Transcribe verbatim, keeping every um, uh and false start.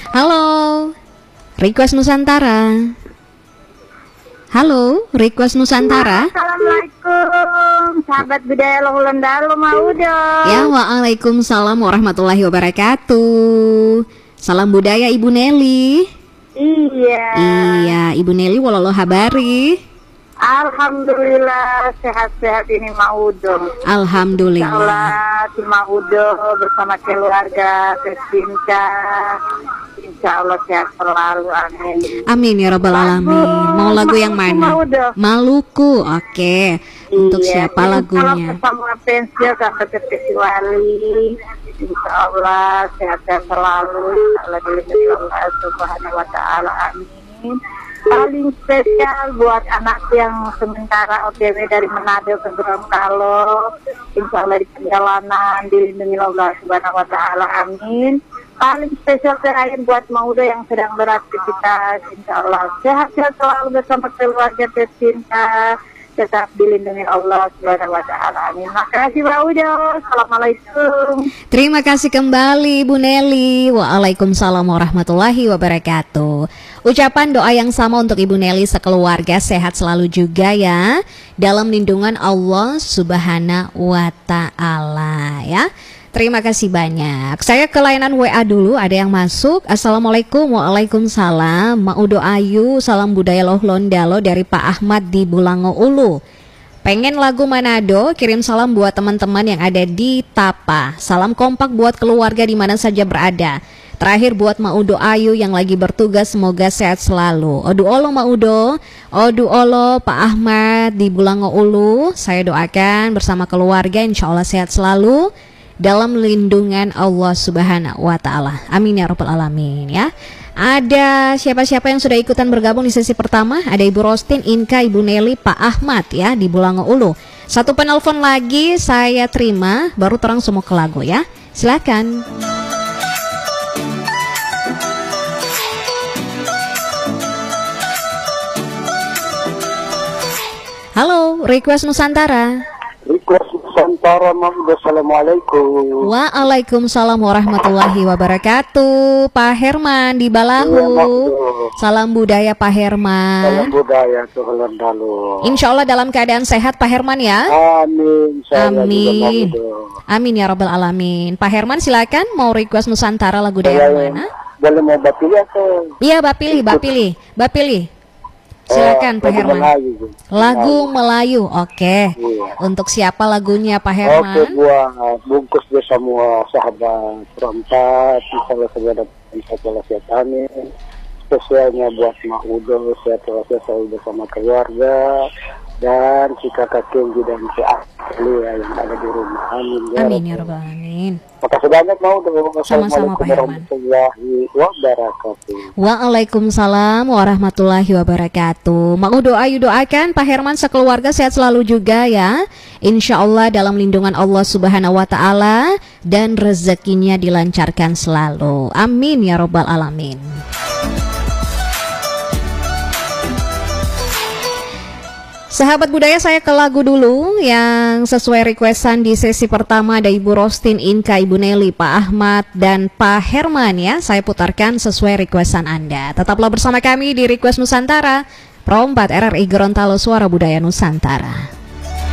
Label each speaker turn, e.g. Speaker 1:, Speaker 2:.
Speaker 1: Halo, Request Nusantara. Halo, Request Nusantara.
Speaker 2: Assalamualaikum, sahabat budaya Lohulun Dalu Maudo.
Speaker 1: Ya, waalaikumsalam warahmatullahi wabarakatuh. Salam budaya Ibu Nelly.
Speaker 2: Iya.
Speaker 1: Iya, Ibu Nelly walolo habari.
Speaker 2: Alhamdulillah sehat-sehat ini Maudo.
Speaker 1: Alhamdulillah.
Speaker 2: Insyaallah di Maudo bersama keluarga tercinta. Insya Allah sehat selalu, amin.
Speaker 1: Amin ya rabbal alamin. Mau lagu yang mana? Maluku. Oke. Untuk
Speaker 2: iya,
Speaker 1: siapa lagunya?
Speaker 2: Sama pensil sampai ke Wali. Insya Allah sehat-sehat selalu. Allah dilindungi Allah Subhanahu Wa Taala, amin. Paling spesial buat anak yang sementara O T W dari Manado ke Gorontalo. Insya Allah di perjalanan dilindungi Allah Subhanahu Wa Taala, amin. Paling spesial terakhir buat Maudo yang sedang beraktivitas, insya Allah sehat-sehat selalu bersama keluarga tercinta, tetap dilindungi Allah Subhanahu Wa Taala. Amin. Makasih Maudo. Assalamualaikum.
Speaker 1: Terima kasih kembali Bu Nelly. Waalaikumsalam warahmatullahi wabarakatuh. Ucapan doa yang sama untuk Ibu Nelly sekeluarga sehat selalu juga ya, dalam lindungan Allah Subhanahu Wa Taala ya. Terima kasih banyak. Saya ke layanan W A dulu, ada yang masuk. Assalamualaikum. Waalaikumsalam. Maudo Ayu, salam budaya Lohulun Dalu dari Pak Ahmad di Bulango Ulu. Pengen lagu Manado, kirim salam buat teman-teman yang ada di Tapa. Salam kompak buat keluarga di mana saja berada. Terakhir buat Maudo Ayu yang lagi bertugas, semoga sehat selalu. Odu olo Maudo, odu olo Pak Ahmad di Bulango Ulu. Saya doakan bersama keluarga insya Allah sehat selalu dalam lindungan Allah Subhanahu Wa Taala. Amin ya rabbal alamin ya. Ada siapa-siapa yang sudah ikutan bergabung di sesi pertama? Ada Ibu Rostin, Inka, Ibu Nelly, Pak Ahmad ya di Bulango Ulu. Satu penelpon lagi saya terima, baru terang semua ke lagu ya. Silakan. Halo, Request Nusantara.
Speaker 3: Request Nusantara, Assalamualaikum.
Speaker 1: Waalaikumsalam warahmatullahi wabarakatuh. Pak Herman di Balahu.
Speaker 3: Ya,
Speaker 1: salam budaya Pak Herman.
Speaker 3: Salam budaya Lohulun Dalu.
Speaker 1: Insya Allah dalam keadaan sehat Pak Herman ya.
Speaker 3: Amin.
Speaker 1: Amin. Amin ya rabbal alamin. Pak Herman silakan, mau request Nusantara lagu daerah mana?
Speaker 3: Boleh mau bapilih atau?
Speaker 1: Iya bapilih, bapilih, bapilih. Silakan
Speaker 3: oh,
Speaker 1: Pak Herman.
Speaker 3: Melayu.
Speaker 1: Lagu Melayu, oke. Okay.
Speaker 3: Iya.
Speaker 1: Untuk siapa lagunya Pak Herman?
Speaker 3: Oke, buat bungkus dia semua sahabat perempat, misalnya segala bisa sehat amin. Spesialnya buat Maudo, sehat selalu bersama keluarga. Dan si kakak Kenji dan si Asli yang ada di rumah. Amin ya.
Speaker 1: Amin ya rabbal alamin.
Speaker 3: Makasih banyak Maudo.
Speaker 1: Sama-sama Pak Herman.
Speaker 3: Wabarakatuh.
Speaker 1: Waalaikumsalam warahmatullahi wabarakatuh. Maudo Ayu doakan Pak Herman sekeluarga sehat selalu juga ya. Insya Allah dalam lindungan Allah Subhanahu Wa Taala dan rezekinya dilancarkan selalu. Amin ya rabbal alamin. Sahabat budaya, saya ke lagu dulu yang sesuai requestan di sesi pertama. Ada Ibu Rostin, Inka, Ibu Nelly, Pak Ahmad, dan Pak Herman ya. Saya putarkan sesuai requestan Anda. Tetaplah bersama kami di Request Nusantara, Pro empat R R I Gorontalo, Suara Budaya Nusantara.